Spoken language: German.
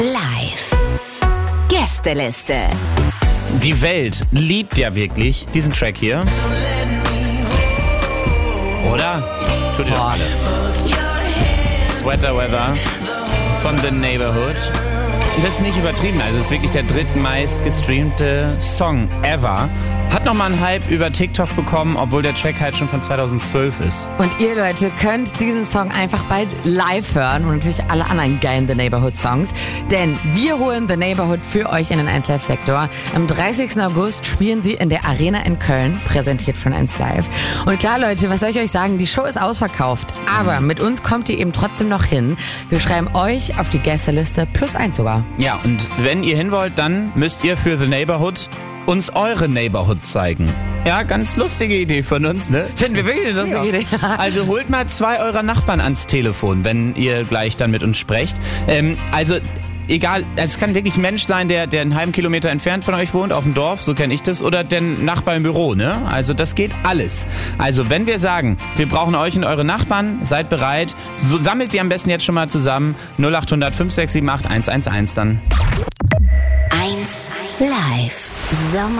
Live. Gästeliste. Die Welt liebt ja wirklich diesen Track hier. Oder? Tut ihr doch alle. Sweater Weather von The Neighborhood. Und das ist nicht übertrieben, also es ist wirklich der drittmeist gestreamte Song ever. Hat nochmal einen Hype über TikTok bekommen, obwohl der Track halt schon von 2012 ist. Und ihr Leute könnt diesen Song einfach bald live hören und natürlich alle anderen geilen The Neighborhood Songs. Denn wir holen The Neighborhood für euch in den 1 Live Sektor. Am 30. August spielen sie in der Arena in Köln, präsentiert von 1 Live. Und klar Leute, was soll ich euch sagen, die Show ist ausverkauft. Aber mit uns kommt ihr eben trotzdem noch hin. Wir schreiben euch auf die Gästeliste +1 sogar. Ja, und wenn ihr hin wollt, dann müsst ihr für The Neighborhood uns eure Neighborhood zeigen. Ja, ganz lustige Idee von uns, ne? Finden wir wirklich eine lustige Idee. Also holt mal 2 eurer Nachbarn ans Telefon, wenn ihr gleich dann mit uns sprecht. Egal, es kann wirklich ein Mensch sein, der einen halben Kilometer entfernt von euch wohnt, auf dem Dorf, so kenne ich das, oder der Nachbar im Büro, ne? Also das geht alles. Also wenn wir sagen, wir brauchen euch und eure Nachbarn, seid bereit, so sammelt die am besten jetzt schon mal zusammen. 0800 5678 111 dann. 1 Live. Sommer